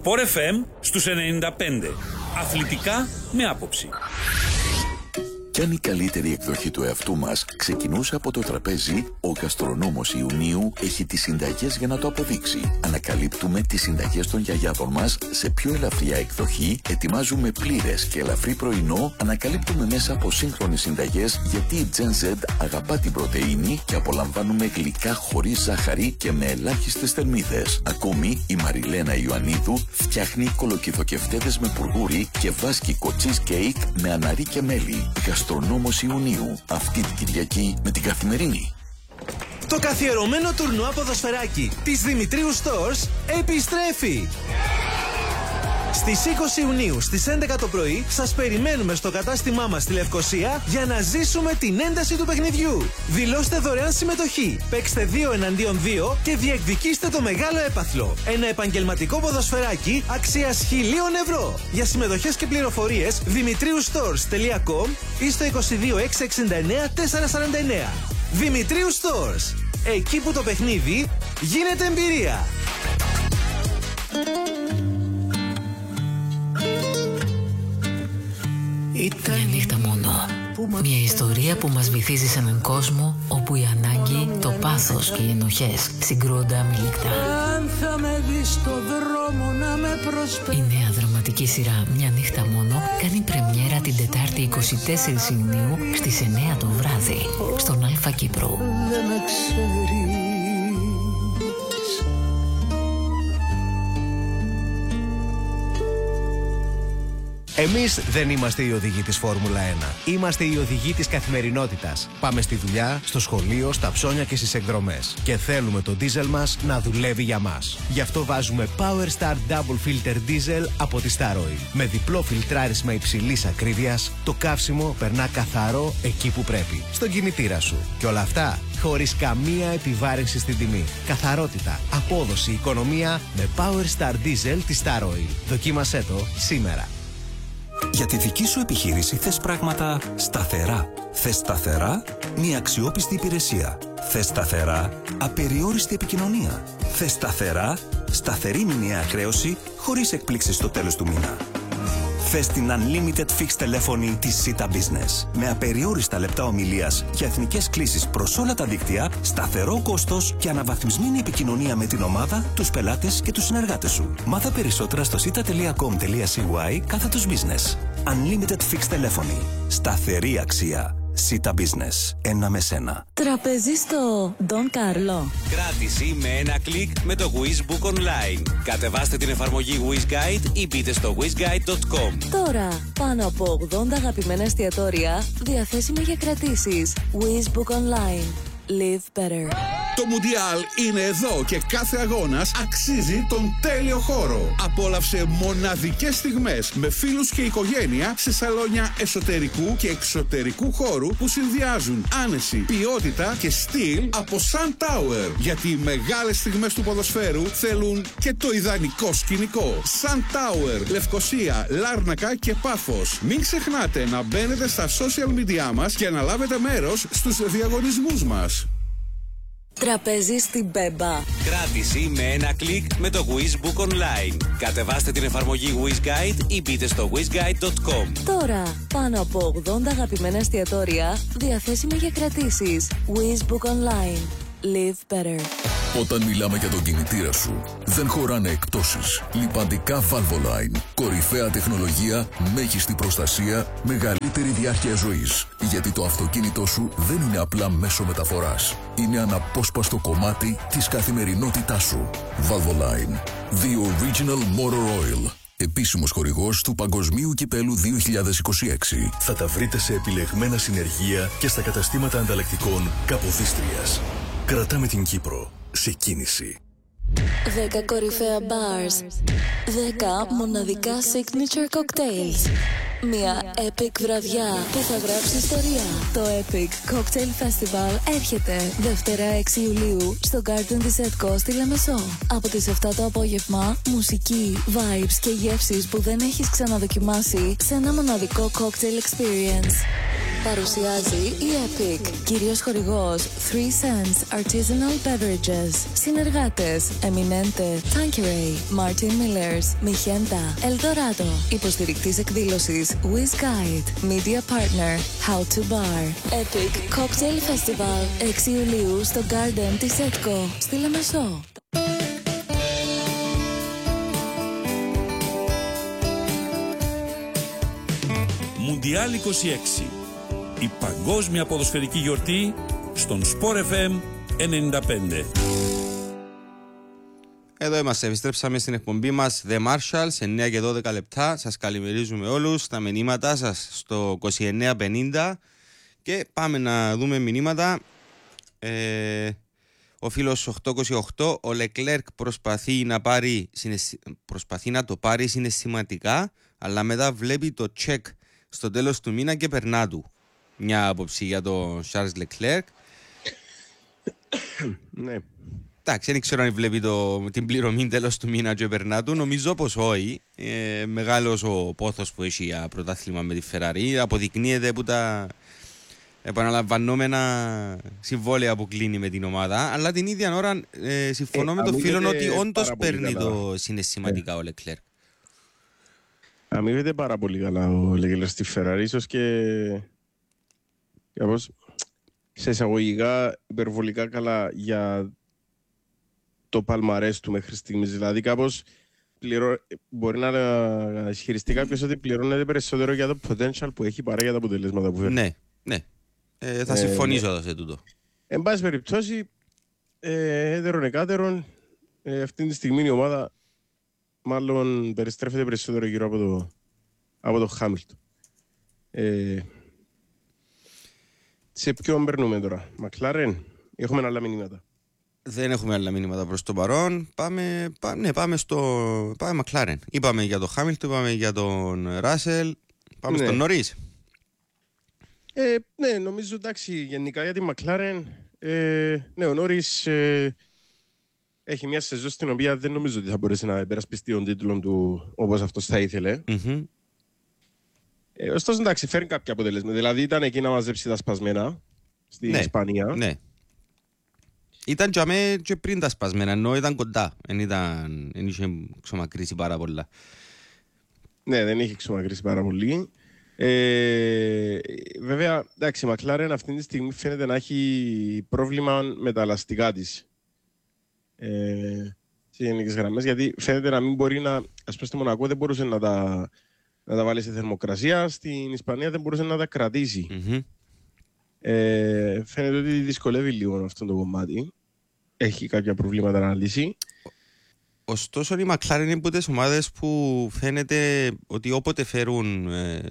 Sport FM στους 95. Αθλητικά με άποψη. Κι αν η καλύτερη εκδοχή του εαυτού μας ξεκινούσε από το τραπέζι, ο γαστρονόμος Ιουνίου έχει τις συνταγές για να το αποδείξει. Ανακαλύπτουμε τις συνταγές των γιαγιάδων μας σε πιο ελαφριά εκδοχή, ετοιμάζουμε πλήρες και ελαφρύ πρωινό, ανακαλύπτουμε μέσα από σύγχρονες συνταγές γιατί η Gen Z αγαπά την πρωτεΐνη και απολαμβάνουμε γλυκά χωρίς ζάχαρη και με ελάχιστες θερμίδες. Ακόμη, η Μαριλένα Ιωαννίδου φτιάχνει κολοκυθοκευτέδες με πουργούρι και βάσκικο cheesecake με αναρί και μέλι. Γαστρονόμος Ιουνίου, αυτή την Κυριακή με την Καθημερινή. Το καθιερωμένο τουρνουά ποδοσφαιράκι της Δημητρίου Stores επιστρέφει! Στις 20 Ιουνίου στις 11 το πρωί σας περιμένουμε στο κατάστημά μας στη Λευκοσία για να ζήσουμε την ένταση του παιχνιδιού. Δηλώστε δωρεάν συμμετοχή, παίξτε 2 εναντίον 2 και διεκδικήστε το μεγάλο έπαθλο. Ένα επαγγελματικό ποδοσφαιράκι αξίας 1.000 ευρώ. Για συμμετοχές και πληροφορίες dimitriustores.com ή στο 22 669 449. Δημητρίου Stores. Εκεί που το παιχνίδι γίνεται εμπειρία. Μια νύχτα μόνο. Μια ιστορία που μας βυθίζει σε έναν κόσμο όπου η ανάγκη, το πάθος και οι ενοχές συγκρούονται αμιλικτά. Η νέα δραματική σειρά «Μια νύχτα μόνο» κάνει πρεμιέρα την Τετάρτη 24 Ιουνίου στις 9 το βράδυ στον Αλφα Κύπρου. Εμείς δεν είμαστε οι οδηγοί της Φόρμουλα 1. Είμαστε οι οδηγοί της καθημερινότητας. Πάμε στη δουλειά, στο σχολείο, στα ψώνια και στις εκδρομές. Και θέλουμε το ντίζελ μας να δουλεύει για μας. Γι' αυτό βάζουμε Power Star Double Filter Diesel από τη Star Oil. Με διπλό φιλτράρισμα υψηλής ακρίβειας, το καύσιμο περνά καθαρό εκεί που πρέπει. Στον κινητήρα σου. Και όλα αυτά χωρίς καμία επιβάρυνση στην τιμή. Καθαρότητα, απόδοση, οικονομία με Power Star Diesel τη Star Oil. Δοκίμασέ το σήμερα. Για τη δική σου επιχείρηση θες πράγματα σταθερά. Θες σταθερά μια αξιόπιστη υπηρεσία. Θες σταθερά απεριόριστη επικοινωνία. Θες σταθερά σταθερή μηνιαία χρέωση χωρίς εκπλήξεις στο τέλος του μήνα. Θες την Unlimited Fixed τηλέφωνη της Sita Business. Με απεριόριστα λεπτά ομιλίας για εθνικές κλήσεις προς όλα τα δίκτυα, σταθερό κόστος και αναβαθμισμένη επικοινωνία με την ομάδα, τους πελάτες και τους συνεργάτες σου. Μάθε περισσότερα στο sita.com.cy/business. Unlimited Fixed τηλέφωνη. Σταθερή αξία. Sita Business. Ένα με σένα. Τραπέζι στο Don Carlo. Κράτηση με ένα κλικ με το Wiz Book Online. Κατεβάστε την εφαρμογή Wiz Guide ή μπείτε στο wizguide.com. Τώρα, πάνω από 80 αγαπημένα εστιατόρια διαθέσιμα για κρατήσεις. Wiz Book Online. Live better. Το Μουντιάλ είναι εδώ και κάθε αγώνας αξίζει τον τέλειο χώρο. Απόλαυσε μοναδικές στιγμές με φίλους και οικογένεια σε σαλόνια εσωτερικού και εξωτερικού χώρου που συνδυάζουν άνεση, ποιότητα και στυλ από Sun Tower. Γιατί οι μεγάλες στιγμές του ποδοσφαίρου θέλουν και το ιδανικό σκηνικό. Sun Tower, Λευκοσία, Λάρνακα και Πάφος. Μην ξεχνάτε να μπαίνετε στα social media μας και να λάβετε μέρος στους διαγωνισμούς μας. Τραπέζι στην Μπέμπα. Κράτηση με ένα κλικ με το Wiz Book Online. Κατεβάστε την εφαρμογή Wiz Guide ή μπείτε στο wizguide.com. Τώρα, πάνω από 80 αγαπημένα εστιατόρια διαθέσιμα για κρατήσεις. Wiz Book Online. Live better. Όταν μιλάμε για τον κινητήρα σου, δεν χωράνε εκπτώσεις. Λιπαντικά Valvoline. Κορυφαία τεχνολογία, μέγιστη προστασία, μεγαλύτερη διάρκεια ζωής. Γιατί το αυτοκίνητό σου δεν είναι απλά μέσο μεταφοράς. Είναι αναπόσπαστο κομμάτι της καθημερινότητάς σου. Valvoline. The Original Motor Oil. Επίσημος χορηγός του Παγκοσμίου Κυπέλου 2026. Θα τα βρείτε σε επιλεγμένα συνεργεία και στα καταστήματα ανταλλακτικών Καποδίστριας. Κρατάμε την Κύπρο σε κίνηση. 10 κορυφαία bars. 10 μοναδικά signature cocktails. Μια epic βραδιά που θα γράψει ιστορία. Το Epic Cocktail Festival έρχεται Δευτέρα 6 Ιουλίου στο Garden της ΕΤΚΟ στη Λεμεσό. Από τις 7 το απόγευμα, μουσική, vibes και γεύσεις που δεν έχεις ξαναδοκιμάσει σε ένα μοναδικό cocktail experience. Παρουσιάζει η Epic, κυρίως χορηγός 3 Cents Artisanal Beverages. Συνεργάτες Eminente, Tanqueray, Martin Millers, Mijenta, Eldorado. Υποστηρικτής εκδήλωσης Whiz Guide. Media Partner How to Bar. Epic Cocktail Festival 6 Ιουλίου στο Garden της ΕΤΚΟ στη Λεμεσό. Μουντιάλ 26. Η παγκόσμια ποδοσφαιρική γιορτή στον Sport FM 95. Εδώ είμαστε, επιστρέψαμε στην εκπομπή μας The Marshalls, 9 και 12 λεπτά. Σας καλημερίζουμε όλους, τα μηνύματά σας στο 2950 και πάμε να δούμε μηνύματα. Ο φίλος 828, ο Leclerc προσπαθεί να το πάρει συναισθηματικά, αλλά μετά βλέπει το check στο τέλος του μήνα και περνά του. Μια άποψη για τον Charles Leclerc. Ναι. Εντάξει, δεν ξέρω αν βλέπει την πληρωμή τέλος του μήνα και περνά του. Νομίζω πως όχι. Μεγάλος ο πόθος που έχει για πρωτάθλημα με τη Ferrari. Αποδεικνύεται που τα επαναλαμβανόμενα συμβόλαια που κλείνει με την ομάδα. Αλλά την ίδια ώρα συμφωνώ με τον φίλο ότι όντως παίρνει το συναισθηματικά ο Leclerc. Αμείβεται πάρα πολύ καλά ο Leclerc στη Ferrari, ίσως και κάπως σε εισαγωγικά υπερβολικά καλά για το παλμαρές του μέχρι στιγμής. Δηλαδή κάπως μπορεί να ισχυριστεί κάποιος ότι πληρώνεται περισσότερο για το potential που έχει παρά για τα αποτελέσματα που φέρνει. Ναι. Θα συμφωνήσω εδώ σε τούτο. Εν πάση περιπτώσει, έτερον εκάτερον, αυτή τη στιγμή η ομάδα μάλλον περιστρέφεται περισσότερο γύρω από το Χάμιλτον. Σε ποιον περνούμε τώρα, Μακλάρεν, έχουμε άλλα μηνύματα? Δεν έχουμε άλλα μηνύματα προς το παρόν. Πάμε Μακλάρεν. Είπαμε για τον Χάμιλτον, είπαμε για τον Ράσελ. Πάμε στον Νωρίς. Ναι, νομίζω εντάξει, γενικά για τη Μακλάρεν, ναι, ο Νωρίς έχει μια σεζόν στην οποία δεν νομίζω ότι θα μπορέσει να υπερασπιστεί τον τίτλο του όπως αυτός θα ήθελε. Mm-hmm. Ωστόσο, εντάξει, φέρνει κάποια αποτελέσματα. Δηλαδή ήταν εκεί να μαζέψει τα σπασμένα στην Ισπανία. Ναι. Ήταν και πριν τα σπασμένα, ενώ ήταν κοντά. Δεν είχε ξομακρύσει πάρα πολλά. Ναι, δεν είχε ξομακρύσει πάρα πολύ. Βέβαια, εντάξει, η McLaren αυτή τη στιγμή φαίνεται να έχει πρόβλημα με τα ελαστικά της. Σε γενικές γραμμές, γιατί φαίνεται να μην μπορεί να... Ας πούμε, στη Μονακό δεν μπορούσε να τα βάλει σε θερμοκρασία, στην Ισπανία δεν μπορούσε να τα κρατήσει. Mm-hmm. Φαίνεται ότι δυσκολεύει λίγο αυτό το κομμάτι. Έχει κάποια προβλήματα να λύσει. Ωστόσο, η McLaren είναι από τις ομάδες που φαίνεται ότι όποτε φέρουν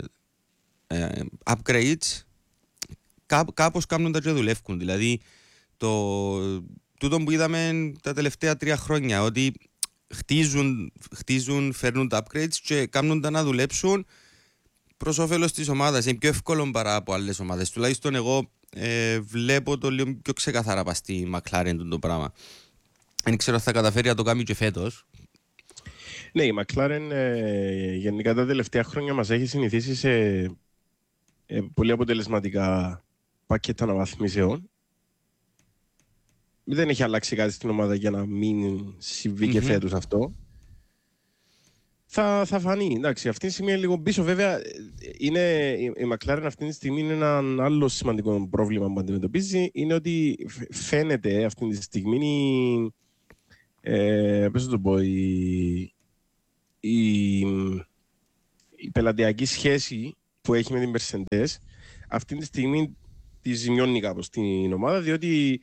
upgrades, κάπως κάνουν τα και δουλεύουν. Δηλαδή, τούτο που είδαμε τα τελευταία 3 χρόνια, ότι χτίζουν, φέρνουν τα upgrades και κάνουν τα να δουλέψουν προς όφελος της ομάδας. Είναι πιο εύκολο παρά από άλλες ομάδες. Τουλάχιστον εγώ βλέπω το λίγο πιο ξεκαθαρά πας στη McLaren το πράγμα. Δεν ξέρω αν θα καταφέρει να το κάνει και φέτος. Ναι, η McLaren γενικά τα τελευταία χρόνια μας έχει συνηθίσει σε πολύ αποτελεσματικά πακέτα αναβαθμίσεων. Δεν έχει αλλάξει κάτι στην ομάδα για να μην συμβεί και φέτος αυτό. Θα φανεί. Εντάξει, αυτή τη στιγμή είναι λίγο πίσω. Βέβαια, η McLaren αυτή τη στιγμή είναι ένα άλλο σημαντικό πρόβλημα που αντιμετωπίζει. Είναι ότι φαίνεται αυτή τη στιγμή πώς θα το πω, η πελατειακή σχέση που έχει με την Mercedes αυτή τη στιγμή τη ζημιώνει κάπως την ομάδα, διότι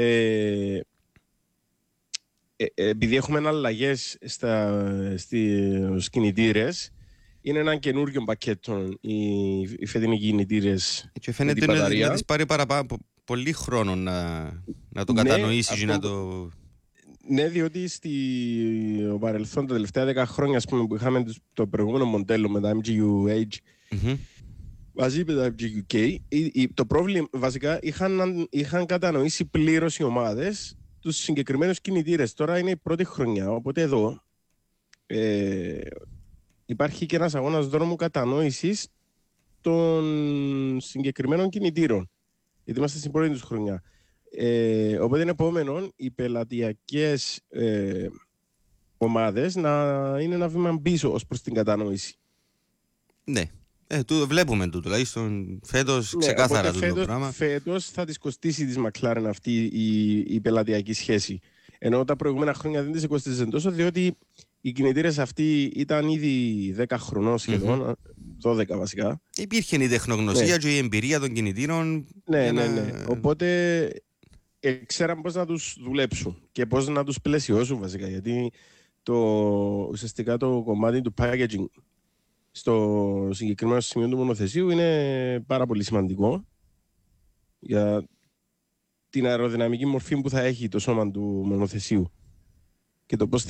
επειδή έχουμε αλλαγές στους κινητήρες, είναι ένα καινούριο πακέτο οι φετινοί κινητήρες. Και φαίνεται να της πάρει παραπάνω πολύ χρόνο να το κατανοήσει και να το... Ναι, διότι στο παρελθόν τα τελευταία 10 χρόνια, ας πούμε, που είχαμε το προηγούμενο μοντέλο με τα MGU-H μαζί με τα MGU-K, το πρόβλημα βασικά είχαν κατανοήσει πλήρως οι ομάδες τους συγκεκριμένους κινητήρες. Τώρα είναι η πρώτη χρονιά, οπότε εδώ υπάρχει και ένας αγώνας δρόμου κατανόησης των συγκεκριμένων κινητήρων. Γιατί είμαστε στην πρώτη τους χρονιά. Οπότε είναι επόμενο οι πελατειακές ομάδες να είναι ένα βήμα πίσω ως προς την κατανόηση. Ναι. Βλέπουμε το τουλάχιστον φέτος ξεκάθαρα το πράγμα. Φέτος θα της κοστίσει της McLaren αυτή η πελατειακή σχέση. Ενώ τα προηγούμενα χρόνια δεν της κοστίζει τόσο, διότι οι κινητήρες αυτοί ήταν ήδη 10 χρονών σχεδόν, 12 βασικά. Υπήρχε η τεχνογνωσία και η εμπειρία των κινητήρων. Ναι. Οπότε ξέραν πώς να τους δουλέψουν και πώς να τους πλαισιώσουν βασικά. Γιατί ουσιαστικά το κομμάτι του packaging στο συγκεκριμένο σημείο του μονοθεσίου είναι πάρα πολύ σημαντικό για την αεροδυναμική μορφή που θα έχει το σώμα του μονοθεσίου και το πώς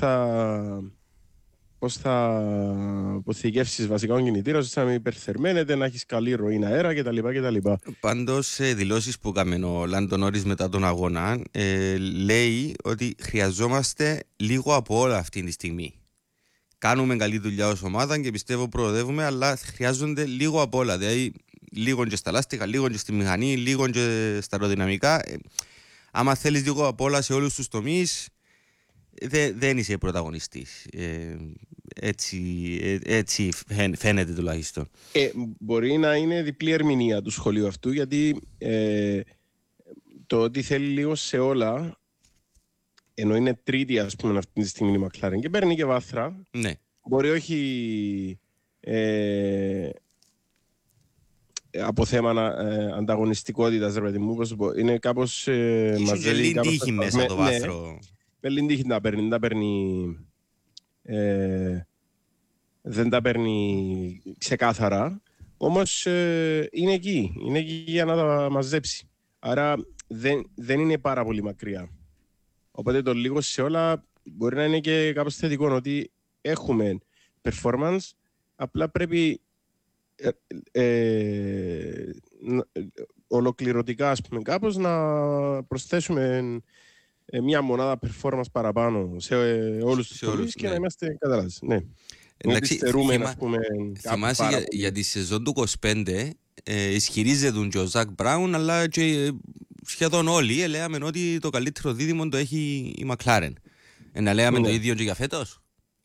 θα αποθηκεύσεις βασικά τον κινητήρα ώστε να μην υπερθερμαίνεται, να έχεις καλή ροή αέρα κτλ. Πάντως, σε δηλώσεις που έκαμε ο Λάντο Νόρις μετά τον αγώνα, λέει ότι χρειαζόμαστε λίγο από όλα αυτή τη στιγμή. Κάνουμε καλή δουλειά ως ομάδα και πιστεύω προοδεύουμε, αλλά χρειάζονται λίγο από όλα. Δηλαδή, λίγο και στα λάστιχα, λίγο και στη μηχανή, λίγο και στα αεροδυναμικά. Άμα θέλεις λίγο από όλα σε όλους τους τομείς, δεν είσαι πρωταγωνιστής. Έτσι φαίνεται τουλάχιστον. Μπορεί να είναι διπλή ερμηνεία του σχολείου αυτού, γιατί το ότι θέλει λίγο σε όλα, ενώ είναι τρίτη ας πούμε αυτή τη στιγμή η McLaren και παίρνει και βάθρα, ναι. Μπορεί όχι από θέμα ανταγωνιστικότητας, ρε παιδί μου, είναι κάπως μαζεύει κάπως τύχη μέσα το βάθρο. Παίρνει τύχη δεν τα παίρνει ξεκάθαρα, όμως είναι εκεί για να τα μαζέψει. Άρα δεν είναι πάρα πολύ μακριά. Οπότε το λίγο σε όλα μπορεί να είναι και κάπως θετικό, ότι έχουμε performance, απλά πρέπει ολοκληρωτικά ας πούμε κάπως να προσθέσουμε μια μονάδα performance παραπάνω σε όλους τους τομείς και να είμαστε καταλάβεις. Ναι. Εντάξει, θυμάσαι για τη σεζόν του 25 ισχυρίζεται και ο Ζακ Μπράουν, αλλά και σχεδόν όλοι λέγαμε ότι το καλύτερο δίδυμο το έχει η McLaren. Να λέγαμε το ίδιο και για φέτος.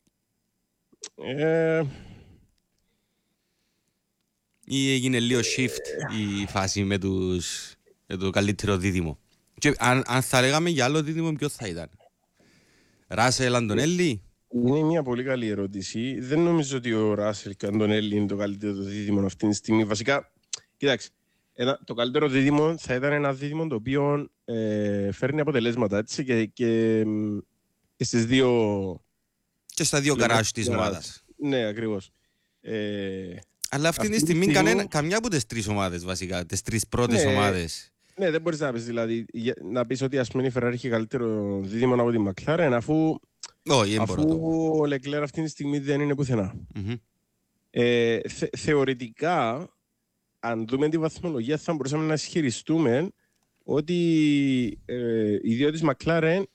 Ή έγινε λίγο shift η φάση με το καλύτερο δίδυμο. Και αν θα λέγαμε για άλλο δίδυμο, ποιο θα ήταν? Ράσελ, Αντωνέλη? Είναι μια πολύ καλή ερώτηση. Δεν νομίζω ότι ο Ράσελ και ο Αντωνέλη είναι το καλύτερο δίδυμο αυτή τη στιγμή. Βασικά, κοιτάξτε, το καλύτερο δίδυμο θα ήταν ένα δίδυμο το οποίο φέρνει αποτελέσματα, έτσι, και στις δύο... Και στα δύο καράζ της ομάδας. Ναι, ακριβώς. Αλλά αυτή τη στιγμή καμιά από τις τρεις ομάδες βασικά, τις τρεις πρώτες ομάδες. Ναι, δεν μπορείς να πεις δηλαδή, να πεις ότι ας πούμε η Ferrari έχει καλύτερο δίδυμο από τη McLaren, αφού ο Leclerc αυτή τη στιγμή δεν είναι πουθενά. Θεωρητικά, αν δούμε τη βαθμολογία, θα μπορούσαμε να ισχυριστούμε ότι οι δύο της McLaren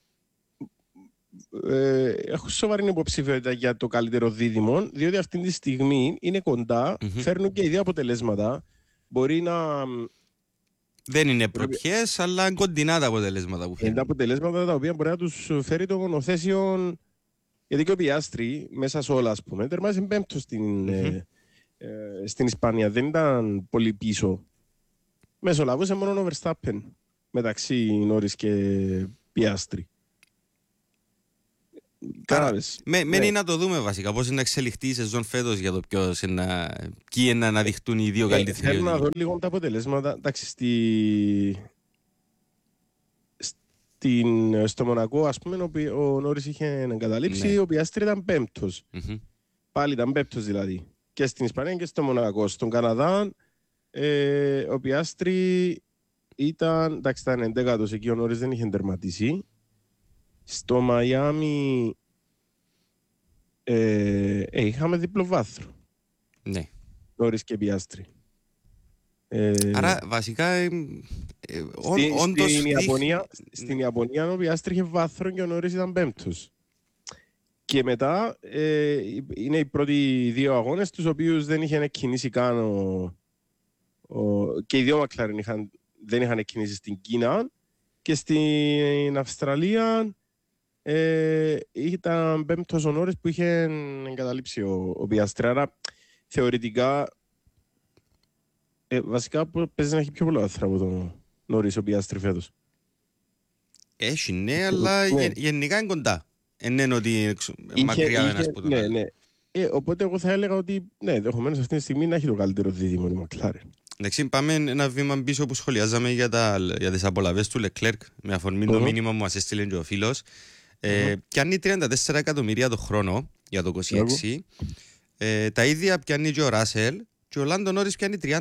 έχουν σοβαρή υποψηφιότητα για το καλύτερο δίδυμο, διότι αυτή τη στιγμή είναι κοντά, φέρνουν και οι δύο αποτελέσματα. Μπορεί να... Δεν είναι προπιές, αλλά κοντινά τα αποτελέσματα που φέρνουν. Είναι τα αποτελέσματα τα οποία μπορεί να τους φέρει το μονοθέσιο, γιατί και ο Πιάστρι μέσα σε όλα, ας πούμε, τερμάζει πέμπτος στην Ισπανία. Δεν ήταν πολύ πίσω. Μεσολαβούσε μόνο ο Verstappen μεταξύ Νόρις και Πιάστρι. Μένει να το δούμε βασικά πώς είναι να εξελιχθεί η σεζόν φέτος για το ποιοι είναι να αναδειχτούν οι δύο καλύτεροι. Θέλω να δω λίγο τα αποτελέσματα. Εντάξει, στο Μονακό, ας πούμε, ο Νόρις είχε εγκαταλείψει, ο Πιάστρι ήταν πέμπτος. Πάλι ήταν πέμπτος δηλαδή. Και στην Ισπανία και στο Μονακό. Στον Καναδά, ο Πιάστρι ήταν 11ος, εκεί ο Νόρις δεν είχε τερματίσει. Στο Μαϊάμι είχαμε διπλό βάθρο. Ναι. Νόρις και Πιάστρι. Άρα βασικά στην Ιαπωνία ο Πιάστρι είχε βάθρο και ο Νόρις ήταν πέμπτος. Και μετά είναι οι πρώτοι δύο αγώνες τους οποίους δεν είχε κινήσει καν Και οι δύο McLaren δεν είχαν κινήσει στην Κίνα και στην Αυστραλία ήταν πέμπτος ο Νόρις που είχε εγκαταλείψει ο Πιάστρη. Άρα θεωρητικά βασικά παίζει να έχει πιο πολλά άθρα από τον Νόρις ο Πιάστρη φέτος. Έχει, ναι, αλλά γενικά είναι κοντά. Είναι ότι μακριά ένας που τον άλλο. Ναι. Οπότε εγώ θα έλεγα ότι ναι, ενδεχομένως αυτή τη στιγμή να έχει το καλύτερο δίδυμο η McLaren. Εντάξει, πάμε ένα βήμα πίσω που σχολιάζαμε για τις απολαβές του Leclerc με αφορμή το μήνυμα που μας έστειλε και ο φίλος. Πιάνει 34 εκατομμύρια το χρόνο για το 26. Τα ίδια πιάνει και ο Ράσελ και ο Λάντο Νόρις πιάνει 30.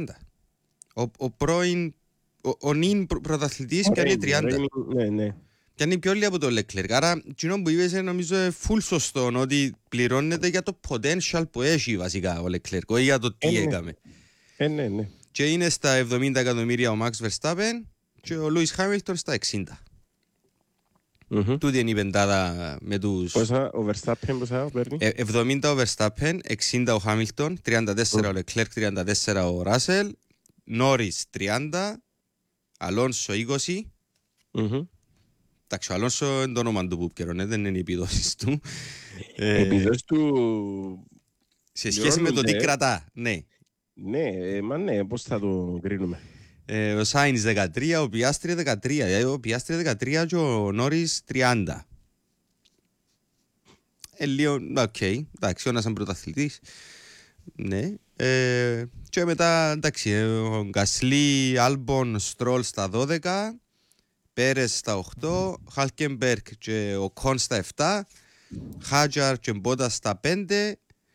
Ο νυν πρωταθλητής πιάνει 30. Ναι. Πιάνει πιο λίγο από το Leclerc. Άρα, κοινό που είπες νομίζω full σωστό ότι πληρώνεται για το potential που έχει βασικά ο Leclerc, όχι για το τι έκαμε. Ναι. Και είναι στα 70 εκατομμύρια ο Max Verstappen και ο Lewis Hamilton στα 60. Τούτη είναι η πεντάδα με τους... Πόσα ο Verstappen πόσα παίρνει? 70 ο Verstappen, 60 ο Hamilton, 34 ο Leclerc, 34 ο Russell, Norris 30, Alonso 20. Εντάξει, ο Αλόνσο είναι το όνομα του που επικαιρώνεται, δεν είναι οι επιδόσεις του. Επιδόσεις του... Σε σχέση με το τι κρατά, ναι. Ναι, πώς θα το κρίνουμε. Ο Σάινς 13, ο Πιάστρι 13, ο Πιάστρι 13 και ο Νόρις 30. Λίγο, οκ, εντάξει, ένας είναι πρωταθλητής. Ναι. Και μετά, εντάξει, ο Γκασλί, Άλμπον, Στρόλ στα 12, Πέρες στα 8, Χάλκεμπεργκ και ο Κον στα 7, Χάτζαρ και Μπότα στα 5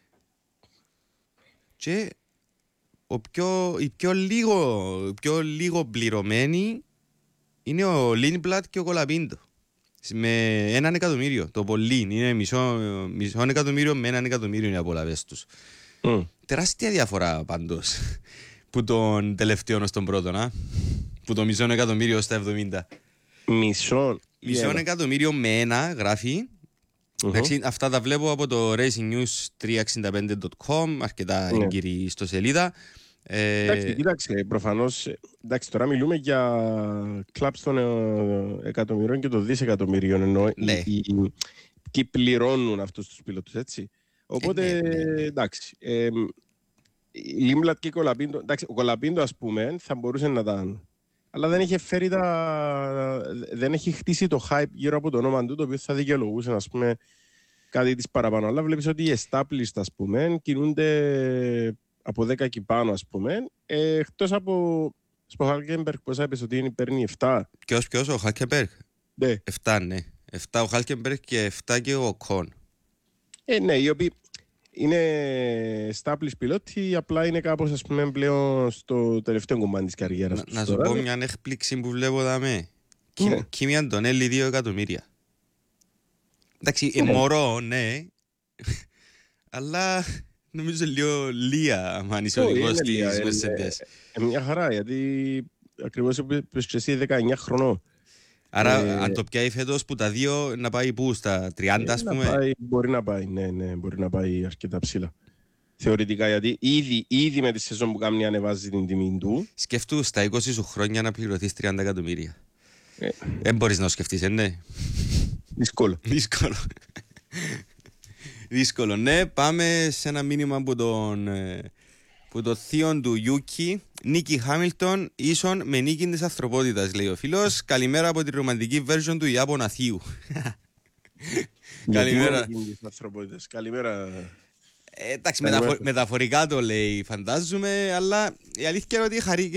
και η πιο λίγο πληρωμένη είναι ο Λίνμπλατ και ο Κολαπίντο με 1 εκατομμύριο. Το πολύ είναι μισό εκατομμύριο με 1 εκατομμύριο οι απολαβές τους. Τεράστια διαφορά πάντως που τον τελευταίο στον πρώτο, που το μισό εκατομμύριο στα 70. Μισό εκατομμύριο με 1 γράφει. Αυτά τα βλέπω από το racingnews365.com, αρκετά έγκυρη ιστοσελίδα. Κοίταξε, προφανώς, τώρα μιλούμε για κλαμπς των εκατομμυρίων και των δισεκατομμυρίων, ενώ και πληρώνουν αυτούς τους πιλότους, έτσι. Οπότε, εντάξει, Λίμπλατ και Κολαπίντο, εντάξει, ο Κολαπίντο ας πούμε θα μπορούσε να τα... Αλλά δεν έχει φέρει δεν έχει χτίσει το hype γύρω από το όνομα του, το οποίο θα δικαιολογούσε, ας πούμε, κάτι της παραπάνω. Αλλά βλέπεις ότι οι established, ας πούμε, κινούνται από 10 και πάνω, ας πούμε, εκτός από στο Χάλκεμπεργκ, πώς έπαιζε ότι παίρνει 7. Ποιος, ο Χάλκεμπεργκ? Ναι. 7, ναι. 7 ο Χάλκεμπεργκ και 7 και ο Κον. Ναι, οι οποίοι είναι established πιλότοι, απλά είναι κάπως, ας πούμε, πλέον στο τελευταίο κομμάτι της καριέρας. Να σου πω μια έκπληξη που βλέπω εδώ με. Κίμη Αντωνέλη 2 εκατομμύρια. Εντάξει, μωρό, ναι. Αλλά νομίζω λίγο λία, αν είσαι οδηγός της Mercedes. Μια χαρά, γιατί ακριβώς είπες και εσύ 19 χρονών. Άρα, αν το πιάει φέτος που τα δύο να πάει πού, στα 30, ας πούμε. Μπορεί να πάει, ναι, μπορεί να πάει αρκετά ψηλά. Θεωρητικά, γιατί ήδη με τη σεζόν που κάνει ανεβάζει την τιμή του. Σκεφτού στα 20 σου χρόνια να πληρωθείς 30 εκατομμύρια. Δεν μπορείς να το σκεφτείς, ναι. Δύσκολο, ναι. Πάμε σε ένα μήνυμα που το θείο του Γιούκι. Νίκη Χάμιλτον ίσον με νίκη της ανθρωπότητας, λέει ο φίλος. Καλημέρα από τη ρομαντική version του Ιάπωνα θείου. Καλημέρα. Εντάξει, μεταφορικά το λέει, φαντάζομαι, αλλά η αλήθεια είναι ότι